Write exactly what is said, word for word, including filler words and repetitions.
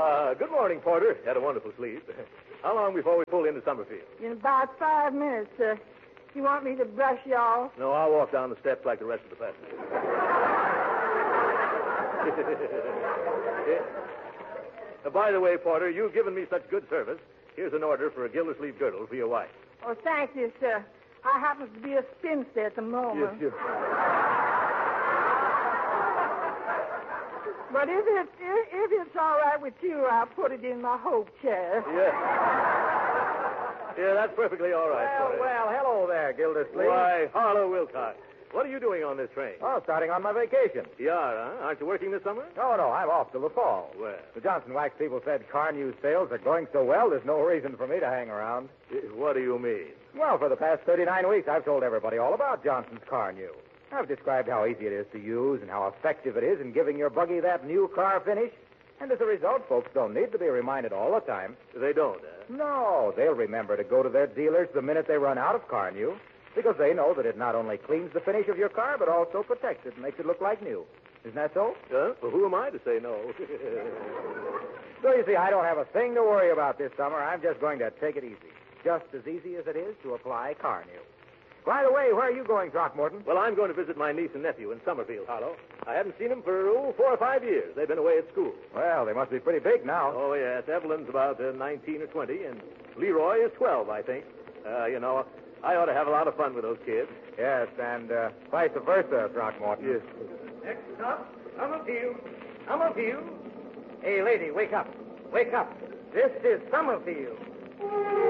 Uh, good morning, Porter. Had a wonderful sleep. How long before we pull into Summerfield? In about five minutes, sir. You want me to brush you off? No, I'll walk down the steps like the rest of the passengers. uh, by the way, Porter, you've given me such good service. Here's an order for a Gildersleeve girdle for your wife. Oh, thank you, sir. I happen to be a spinster at the moment. Yes, yes. But if, it, if, if it's all right with you, I'll put it in my hope chair. Yeah. Yeah, that's perfectly all right, Well, Porter. well, hello there, Gildersleeve. Why, Harlow Wilcox. What are you doing on this train? Oh, starting on my vacation. You are, huh? Aren't you working this summer? No, no, I'm off till the fall. Well. The Johnson Wax people said car news sales are going so well, there's no reason for me to hang around. What do you mean? Well, for the past thirty-nine weeks, I've told everybody all about Johnson's car news. I've described how easy it is to use and how effective it is in giving your buggy that new car finish. And as a result, folks don't need to be reminded all the time. They don't, huh? No, they'll remember to go to their dealers the minute they run out of car new, because they know that it not only cleans the finish of your car, but also protects it and makes it look like new. Isn't that so? Huh? Well, who am I to say no? So you see, I don't have a thing to worry about this summer. I'm just going to take it easy. Just as easy as it is to apply car new. By the way, where are you going, Throckmorton? Well, I'm going to visit my niece and nephew in Summerfield, Harlow. I haven't seen them for, oh, four or five years. They've been away at school. Well, they must be pretty big now. Oh, yes. Evelyn's about uh, nineteen or twenty, and Leroy is twelve, I think. Uh, you know, I ought to have a lot of fun with those kids. Yes, and uh, vice versa, Throckmorton. Yes. Next stop, Summerfield. Summerfield. Hey, lady, wake up. Wake up. This is Summerfield.